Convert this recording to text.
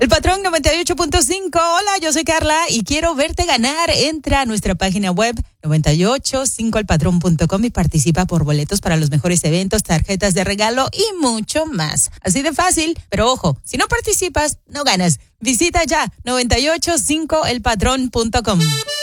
El Patrón 98.5. Hola, yo soy Carla y quiero verte ganar. Entra a nuestra página web 985elpatrón.com y participa por boletos para los mejores eventos, tarjetas de regalo y mucho más. Así de fácil, pero ojo, si no participas, no ganas. Visita ya 985elpatrón.com.